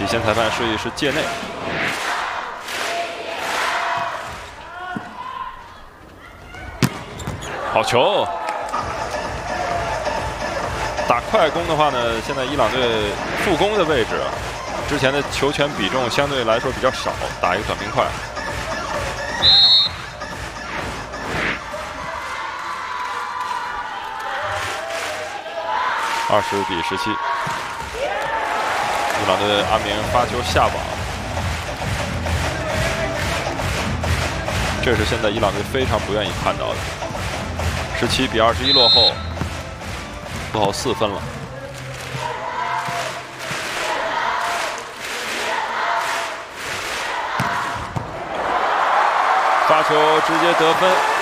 底线裁判示意是界内。好球！打快攻的话呢，现在伊朗队副攻的位置，之前的球权比重相对来说比较少，打一个短平快。20比17，伊朗队阿明发球下网，这是现在伊朗队非常不愿意看到的。17比21落后，落后4分了。发球直接得分。